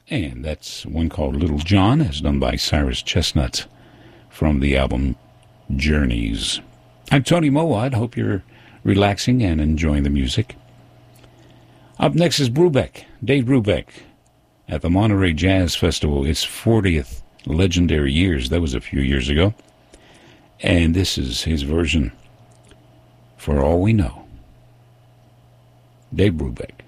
And that's one called Little John, as done by Cyrus Chestnut from the album Journeys. I'm Tony Mowat. Hope you're relaxing and enjoying the music. Up next is Brubeck, Dave Brubeck, at the Monterey Jazz Festival. Its 40th legendary years. That was a few years ago. And this is his version, For All We Know. Dave Brubeck.